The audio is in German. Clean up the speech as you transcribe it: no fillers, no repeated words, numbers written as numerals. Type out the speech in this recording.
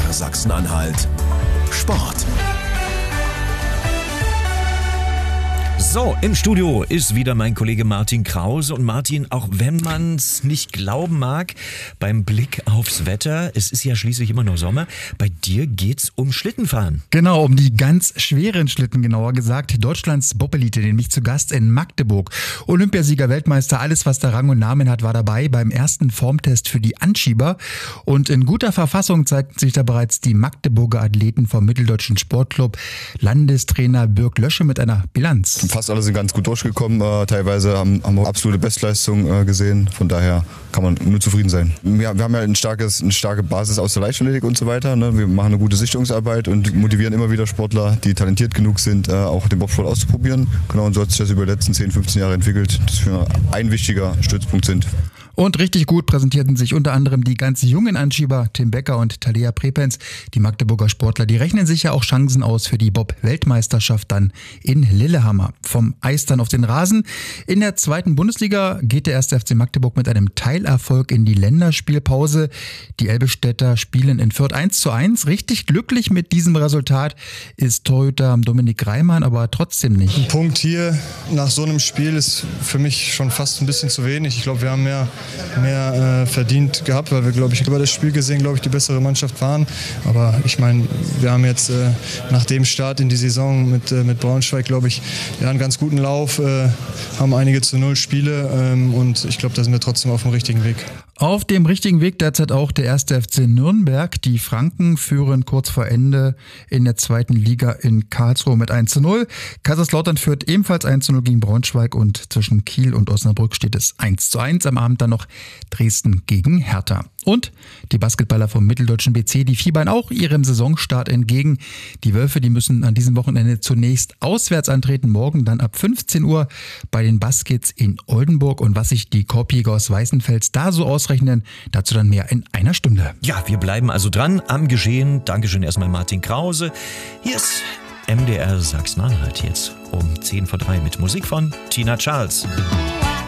MDR Sachsen-Anhalt. Sport. So, im Studio ist wieder mein Kollege Martin Krause. Und Martin, auch wenn man es nicht glauben mag, beim Blick aufs Wetter, es ist ja schließlich immer noch Sommer, bei dir geht's um Schlittenfahren. Genau, um die ganz schweren Schlitten, genauer gesagt. Deutschlands Bob-Elite, nämlich zu Gast in Magdeburg. Olympiasieger, Weltmeister, alles was da Rang und Namen hat, war dabei beim ersten Formtest für die Anschieber. Und in guter Verfassung zeigten sich da bereits die Magdeburger Athleten vom Mitteldeutschen Sportclub. Landestrainer Birk Lösche mit einer Bilanz. Fast alle sind ganz gut durchgekommen, teilweise haben wir absolute Bestleistung gesehen, von daher kann man nur zufrieden sein. Wir haben ja eine starke Basis aus der Leichtathletik und so weiter, ne? Wir machen eine gute Sichtungsarbeit und motivieren immer wieder Sportler, die talentiert genug sind, auch den Bobsport auszuprobieren. Genau, und so hat sich das über die letzten 10, 15 Jahre entwickelt, dass wir ein wichtiger Stützpunkt sind. Und richtig gut präsentierten sich unter anderem die ganz jungen Anschieber Tim Becker und Thalia Prepens. Die Magdeburger Sportler, die rechnen sich ja auch Chancen aus für die Bob-Weltmeisterschaft dann in Lillehammer. Vom Eis dann auf den Rasen. In der 2. Bundesliga geht der 1. FC Magdeburg mit einem Teilerfolg in die Länderspielpause. Die Elbestädter spielen in Fürth 1:1. Richtig glücklich mit diesem Resultat ist Torhüter Dominik Reimann, aber trotzdem nicht. Ein Punkt hier nach so einem Spiel ist für mich schon fast ein bisschen zu wenig. Ich glaube, wir haben mehr verdient gehabt, weil wir, glaube ich, über das Spiel gesehen, glaube ich, die bessere Mannschaft waren. Aber ich meine, wir haben jetzt nach dem Start in die Saison mit Braunschweig, glaube ich, ja, einen ganz guten Lauf, haben einige zu 0 Spiele und ich glaube, da sind wir trotzdem auf dem richtigen Weg. Auf dem richtigen Weg derzeit auch der 1. FC Nürnberg. Die Franken führen kurz vor Ende in der 2. Liga in Karlsruhe mit 1:0. Kaiserslautern führt ebenfalls 1:0 gegen Braunschweig und zwischen Kiel und Osnabrück steht es 1:1. Am Abend dann noch Dresden gegen Hertha. Und die Basketballer vom Mitteldeutschen BC, die fiebern auch ihrem Saisonstart entgegen. Die Wölfe, die müssen an diesem Wochenende zunächst auswärts antreten, morgen dann ab 15 Uhr bei den Baskets in Oldenburg. Und was sich die Korbjäger aus Weißenfels da so ausrechnen, dazu dann mehr in einer Stunde. Ja, wir bleiben also dran am Geschehen. Dankeschön erstmal Martin Krause. Hier ist MDR Sachsen-Anhalt jetzt um 2:50 mit Musik von Tina Charles.